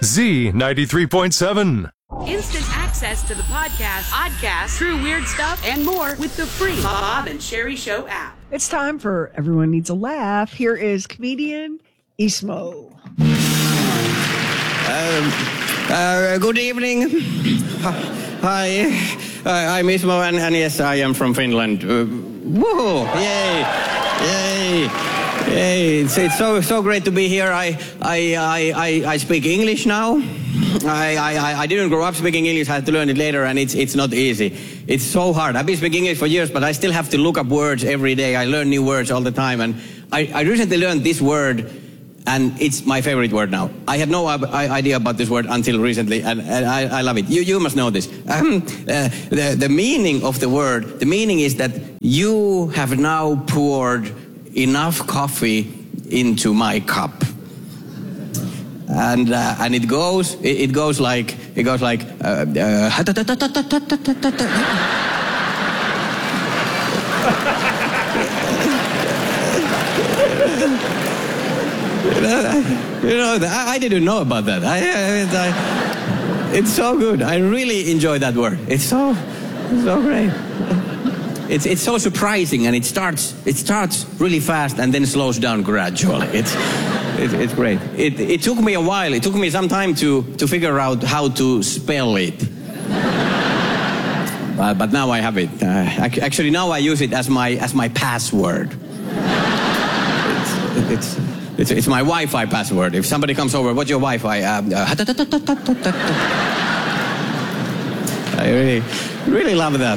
Z93.7. Instant access to the podcast, true weird stuff, and more with the free Bob and Sherry Show app. It's time for Everyone Needs a Laugh. Here is comedian Ismo. Good evening. Hi, I'm Ismo, and yes, I am from Finland. Whoa! Yay! It's so great to be here. I speak English now. I didn't grow up speaking English. I had to learn it later, and it's not easy. It's so hard. I've been speaking English for years, but I still have to look up words every day. I learn new words all the time, and I recently learned this word, and it's my favorite word now. I had no idea about this word until recently, and I love it. You must know this. The meaning of the word, the meaning is that you have now poured enough coffee into my cup. And it goes like I didn't know about that. It's so good. I really enjoy that word. It's so great. It's so surprising, and it starts really fast and then slows down gradually. It's great. It took me a while. It took me some time to figure out how to spell it. But now I have it. Actually, now I use it as my password. It's my Wi-Fi password. If somebody comes over, what's your Wi-Fi? I really love that.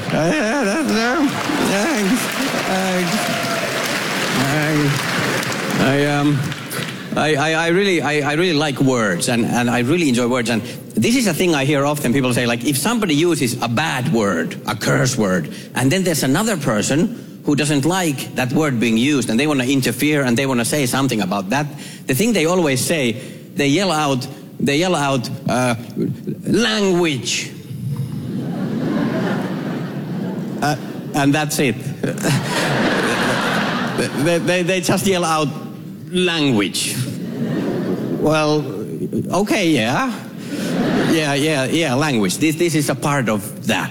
I really like words, and I really enjoy words. And this is a thing I hear often. People say, like, if somebody uses a bad word, a curse word, and then there's another person who doesn't like that word being used, and they want to interfere, and they want to say something about that, the thing they always say, they yell out, language. And that's it. They just yell out language. Well, okay, yeah, language. This is a part of that.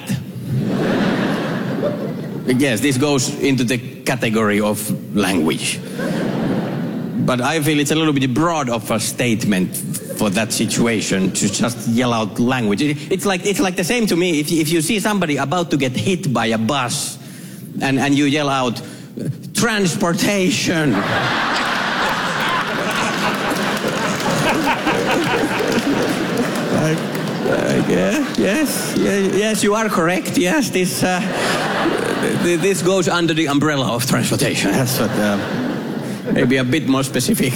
Yes, this goes into the category of language. But I feel it's a little bit broad of a statement for that situation to just yell out language. It's like the same to me. If you see somebody about to get hit by a bus, and you yell out transportation. Yes, you are correct. Yes, this goes under the umbrella of transportation. That's what, maybe a bit more specific.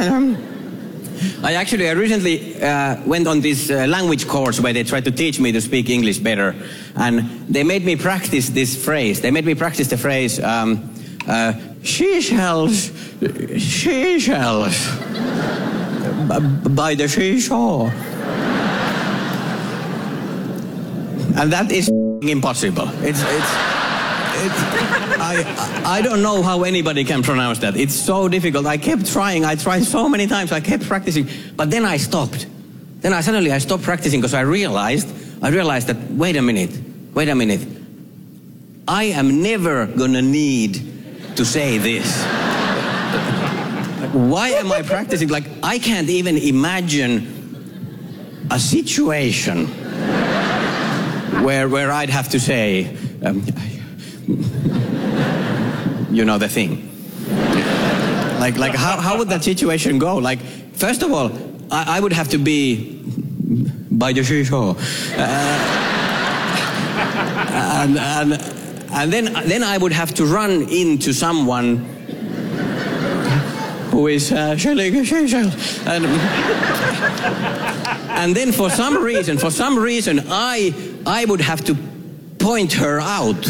I recently went on this language course where they tried to teach me to speak English better. And they made me practice this phrase. They made me practice the phrase, seashells, by the seashore. And that is impossible. I don't know how anybody can pronounce that. It's so difficult. I kept trying. I tried so many times. I kept practicing. But then I stopped. Then I stopped practicing because I realized that, wait a minute. I am never going to need to say this. Why am I practicing? Like, I can't even imagine a situation where I'd have to say, you know the thing. Like how would that situation go? Like, first of all, I would have to be by the seashore, and then I would have to run into someone who is shelling a seashell, and then for some reason I would have to point her out.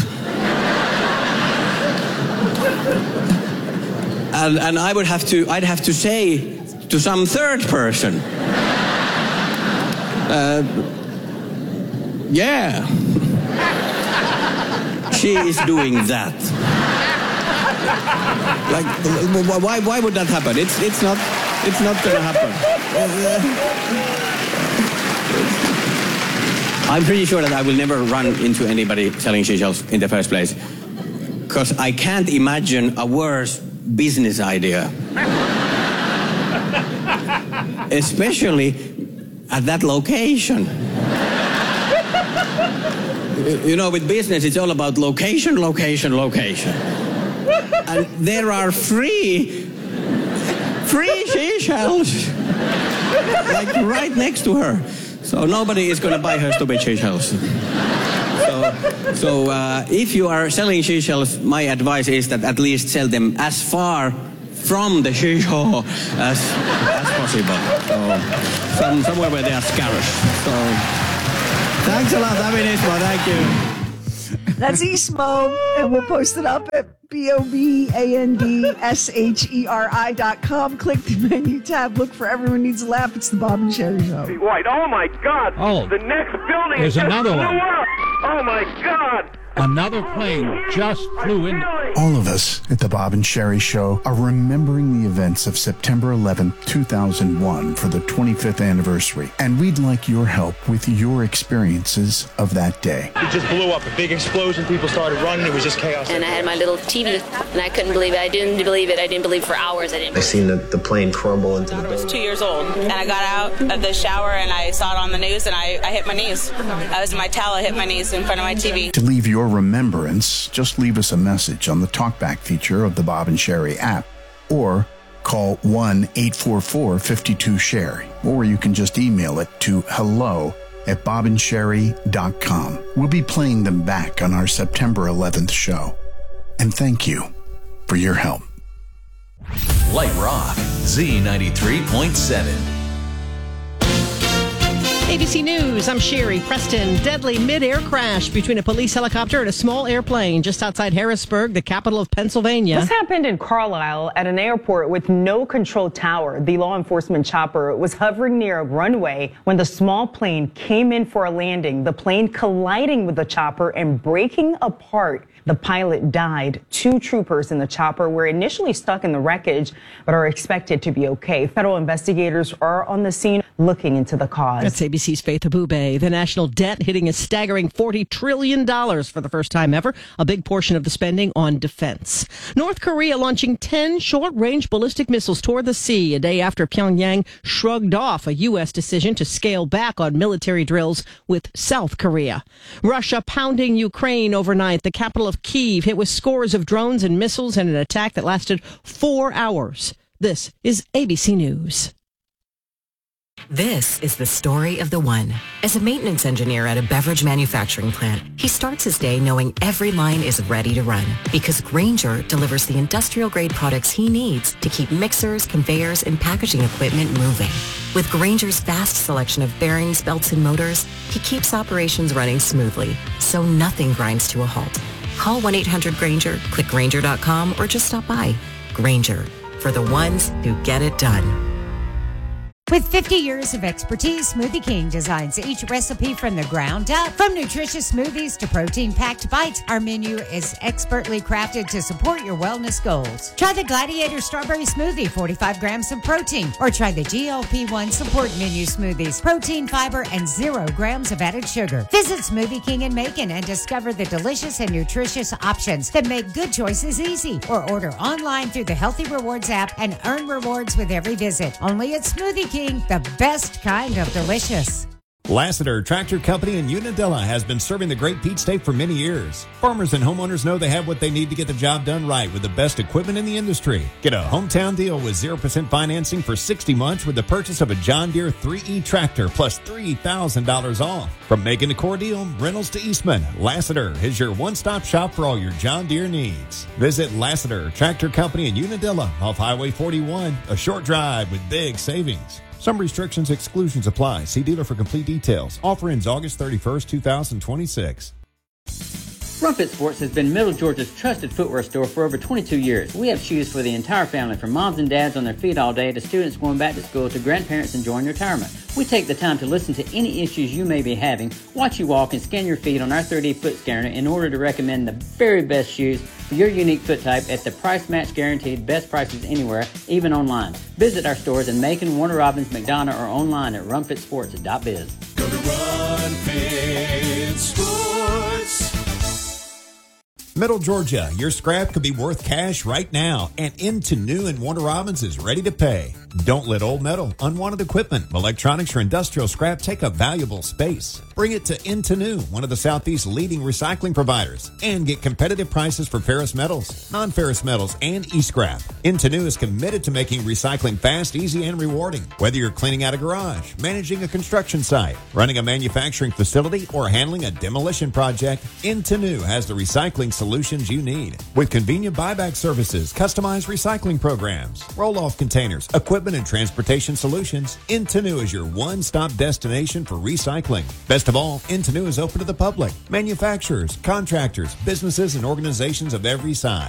And I'd have to say to some third person, yeah, she is doing that. Like, why would that happen? It's not gonna happen. I'm pretty sure that I will never run into anybody selling seashells in the first place. Because I can't imagine a worse business idea. Especially at that location. You know, with business, it's all about location, location, location. And there are free seashells, like right next to her. So nobody is going to buy her stupid seashells. So if you are selling seashells, my advice is that at least sell them as far from the seashell as possible. So somewhere where they are scarce. So thanks a lot, David Ismo. Thank you. That's Ismo, and we'll post it up at BOBANDSHERI.com. Click the menu tab. Look for Everyone Needs a Laugh. It's the Bob and Sherry Show. Right. Oh, my God. Oh. The next building There's just another blew one. up. Oh, my God. Another plane just flew in. All of us at the Bob and Sherry Show are remembering the events of September 11th, 2001 for the 25th anniversary. And we'd like your help with your experiences of that day. It just blew up. A big explosion. People started running. It was just chaos. And I had my little TV, and I couldn't believe it. I didn't believe it. I didn't believe for hours. I seen the plane crumble into the building. I was 2 years old, and I got out of the shower, and I saw it on the news, and I hit my knees. I was in my towel. I hit my knees in front of my TV. To leave your remembrance, just leave us a message on the TalkBack feature of the Bob and Sherry app, or call 1-844-52-SHERRY, or you can just email it to hello@bobandsherry.com. We'll be playing them back on our September 11th show. And thank you for your help. Light Rock, Z93.7. ABC News, I'm Sherry Preston. Deadly mid-air crash between a police helicopter and a small airplane just outside Harrisburg, the capital of Pennsylvania. This happened in Carlisle at an airport with no control tower. The law enforcement chopper was hovering near a runway when the small plane came in for a landing, the plane colliding with the chopper and breaking apart. The pilot died. 2 troopers in the chopper were initially stuck in the wreckage, but are expected to be okay. Federal investigators are on the scene looking into the cause. That's ABC's Faith Abube. The national debt hitting a staggering $40 trillion for the first time ever, a big portion of the spending on defense. North Korea launching 10 short-range ballistic missiles toward the sea a day after Pyongyang shrugged off a U.S. decision to scale back on military drills with South Korea. Russia pounding Ukraine overnight. The capital of Kyiv hit with scores of drones and missiles in an attack that lasted 4 hours. This is ABC News. This is the story of the one. As a maintenance engineer at a beverage manufacturing plant, he starts his day knowing every line is ready to run because Grainger delivers the industrial-grade products he needs to keep mixers, conveyors, and packaging equipment moving. With Grainger's vast selection of bearings, belts, and motors, he keeps operations running smoothly, so nothing grinds to a halt. Call 1-800-GRAINGER, click Grainger.com, or just stop by. Grainger, for the ones who get it done. With 50 years of expertise, Smoothie King designs each recipe from the ground up. From nutritious smoothies to protein-packed bites, our menu is expertly crafted to support your wellness goals. Try the Gladiator Strawberry Smoothie, 45 grams of protein, or try the GLP-1 Support Menu Smoothies, protein, fiber, and 0 grams of added sugar. Visit Smoothie King in Macon and discover the delicious and nutritious options that make good choices easy. Or order online through the Healthy Rewards app and earn rewards with every visit. Only at Smoothie King, the best kind of delicious. Lassiter Tractor Company in Unadilla has been serving the Great Peach State for many years. Farmers and homeowners know they have what they need to get the job done right with the best equipment in the industry. Get a hometown deal with 0% financing for 60 months with the purchase of a John Deere 3E tractor plus $3,000 off. From making the core deal, rentals to Eastman, Lassiter is your one-stop shop for all your John Deere needs. Visit Lassiter Tractor Company in Unadilla off Highway 41, a short drive with big savings. Some restrictions, exclusions apply. See dealer for complete details. Offer ends August 31st, 2026. Rumpet Sports has been Middle Georgia's trusted footwear store for over 22 years. We have shoes for the entire family, from moms and dads on their feet all day to students going back to school to grandparents enjoying retirement. We take the time to listen to any issues you may be having, watch you walk, and scan your feet on our 3D foot scanner in order to recommend the very best shoes for your unique foot type at the price match guaranteed best prices anywhere, even online. Visit our stores in Macon, Warner Robins, McDonough, or online at rumpetsports.biz. Go to Run Fit Sports. Middle Georgia, your scrap could be worth cash right now, and Into New in Warner Robins is ready to pay. Don't let old metal, unwanted equipment, electronics, or industrial scrap take up valuable space. Bring it to Into New, one of the Southeast's leading recycling providers, and get competitive prices for ferrous metals, non-ferrous metals, and e-scrap. Into New is committed to making recycling fast, easy, and rewarding. Whether you're cleaning out a garage, managing a construction site, running a manufacturing facility, or handling a demolition project, Into New has the recycling solutions you need. With convenient buyback services, customized recycling programs, roll-off containers, equipment and transportation solutions, Into New is your one-stop destination for recycling. Best of all, Into New is open to the public, manufacturers, contractors, businesses, and organizations of every size.